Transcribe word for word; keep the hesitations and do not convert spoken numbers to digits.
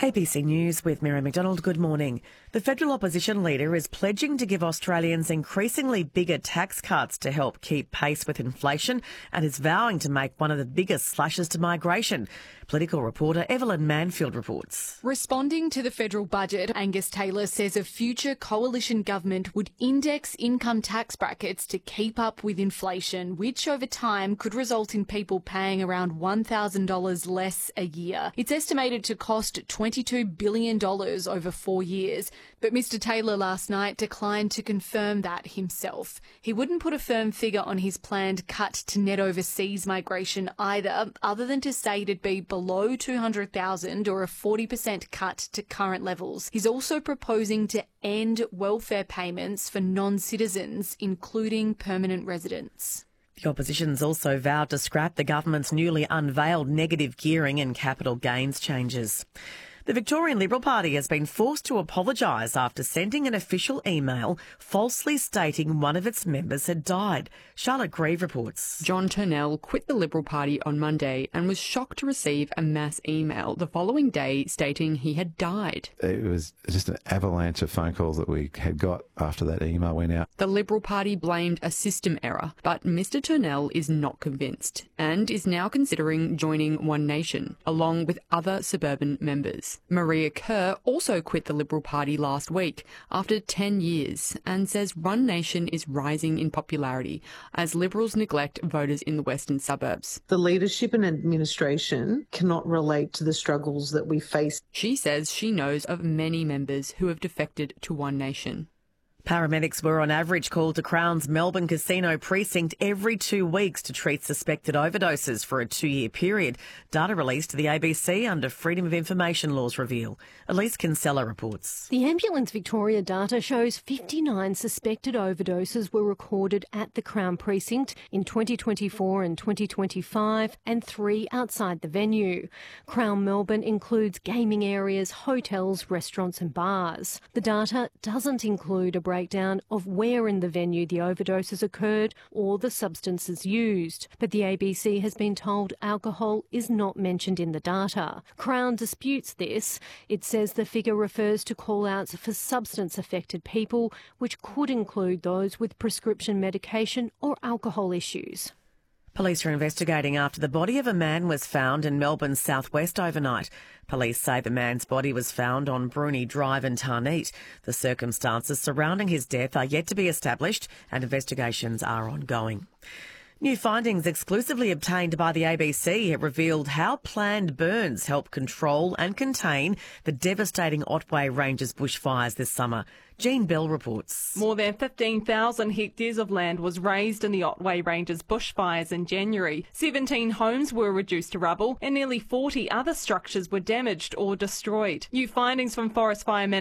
A B C News with Mary McDonald. Good morning. The federal opposition leader is pledging to give Australians increasingly bigger tax cuts to help keep pace with inflation and is vowing to make one of the biggest slashes to migration. Political reporter Evelyn Manfield reports. Responding to the federal budget, Angus Taylor says a future coalition government would index income tax brackets to keep up with inflation, which over time could result in people paying around one thousand dollars less a year. It's estimated to cost twenty-two billion dollars over four years, but Mister Taylor last night declined to confirm that himself. He wouldn't put a firm figure on his planned cut to net overseas migration either, other than to say it'd be below two hundred thousand or a forty percent cut to current levels. He's also proposing to end welfare payments for non-citizens, including permanent residents. The opposition's also vowed to scrap the government's newly unveiled negative gearing and capital gains changes. The Victorian Liberal Party has been forced to apologise after sending an official email falsely stating one of its members had died. Charlotte Grieve reports. John Turnell quit the Liberal Party on Monday and was shocked to receive a mass email the following day stating he had died. It was just an avalanche of phone calls that we had got after that email went out. The Liberal Party blamed a system error, but Mister Turnell is not convinced and is now considering joining One Nation, along with other suburban members. Maria Kerr also quit the Liberal Party last week after ten years and says One Nation is rising in popularity as Liberals neglect voters in the western suburbs. The leadership and administration cannot relate to the struggles that we face. She says she knows of many members who have defected to One Nation. Paramedics were on average called to Crown's Melbourne Casino precinct every two weeks to treat suspected overdoses for a two-year period. Data released to the A B C under Freedom of Information laws reveal. Elise Kinsella reports. The Ambulance Victoria data shows fifty-nine suspected overdoses were recorded at the Crown precinct in twenty twenty-four and twenty twenty-five, and three outside the venue. Crown Melbourne includes gaming areas, hotels, restaurants and bars. The data doesn't include a breakdown of where in the venue the overdoses occurred or the substances used, but the A B C has been told alcohol is not mentioned in the data. Crown disputes this. It says the figure refers to call-outs for substance-affected people, which could include those with prescription medication or alcohol issues. Police are investigating after the body of a man was found in Melbourne's southwest overnight. Police say the man's body was found on Bruni Drive in Tarneet. The circumstances surrounding his death are yet to be established and investigations are ongoing. New findings exclusively obtained by the A B C have revealed how planned burns help control and contain the devastating Otway Ranges bushfires this summer. Jean Bell reports. More than fifteen thousand hectares of land was razed in the Otway Ranges bushfires in January. seventeen homes were reduced to rubble and nearly forty other structures were damaged or destroyed. New findings from Forest Fire Manager